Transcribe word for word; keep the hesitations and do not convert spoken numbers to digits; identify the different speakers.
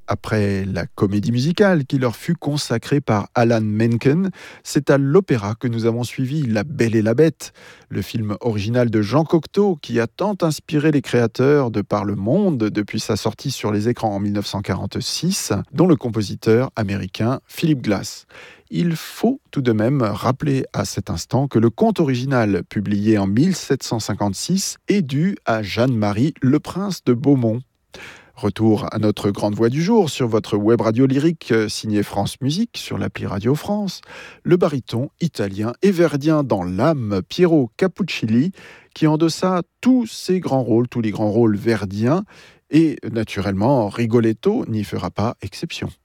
Speaker 1: Après la comédie musicale qui leur fut consacrée par Alan Menken, c'est à l'opéra que nous avons suivi La Belle et la Bête, le film original de Jean Cocteau qui a tant inspiré les créateurs de par le monde depuis sa sortie sur les écrans en mille neuf cent quarante-six, dont le compositeur américain Philip Glass. Il faut tout de même rappeler à cet instant que le conte original, publié en mille sept cent cinquante-six, est dû à Jeanne-Marie Le Prince de Beaumont. Retour à notre grande voix du jour sur votre web radio lyrique signée France Musique sur l'appli Radio France, le baryton italien et verdien dans l'âme Piero Capuccilli qui endossa tous ces grands rôles, tous les grands rôles verdiens et naturellement Rigoletto n'y fera pas exception.